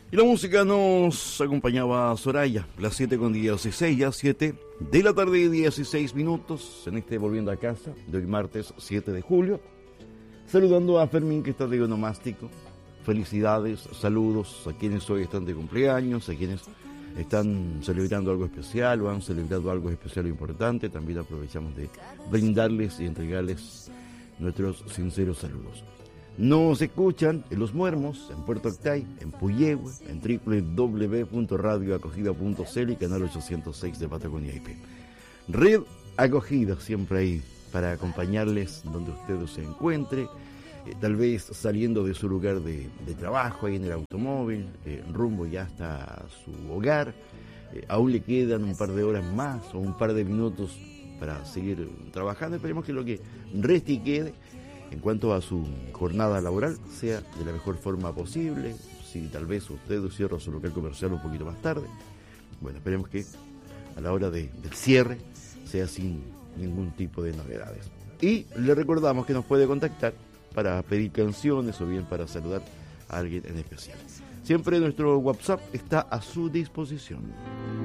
Y la música nos acompañaba a Soraya, las 7:16, ya 7 de la tarde y 16 minutos, en este Volviendo a Casa, de hoy martes 7 de julio. Saludando a Fermín, que está de onomástico. Felicidades, saludos a quienes hoy están de cumpleaños, a quienes están celebrando algo especial o han celebrado algo especial o importante. También aprovechamos de brindarles y entregarles nuestros sinceros saludos. Nos escuchan en Los Muermos, en Puerto Octay, en Puyehue, en www.radioacogida.cl y canal 806 de Patagonia IP. Red Acogida, siempre ahí para acompañarles donde ustedes se encuentre, tal vez saliendo de su lugar de trabajo, ahí en el automóvil, rumbo ya hasta su hogar. Aún le quedan un par de horas más o un par de minutos para seguir trabajando. Esperemos que lo que reste y quede en cuanto a su jornada laboral sea de la mejor forma posible. Si tal vez usted cierra su local comercial un poquito más tarde, bueno, esperemos que a la hora del cierre sea sin ningún tipo de novedades. Y le recordamos que nos puede contactar para pedir canciones o bien para saludar a alguien en especial. Siempre nuestro WhatsApp está a su disposición.